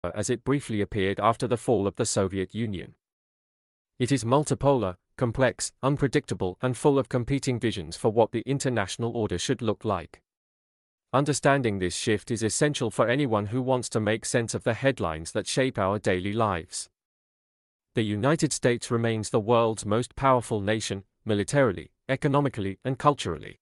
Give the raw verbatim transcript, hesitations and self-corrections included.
as it briefly appeared after the fall of the Soviet Union. It is multipolar, complex, unpredictable, and full of competing visions for what the international order should look like. Understanding this shift is essential for anyone who wants to make sense of the headlines that shape our daily lives. The United States remains the world's most powerful nation, militarily, economically, and culturally.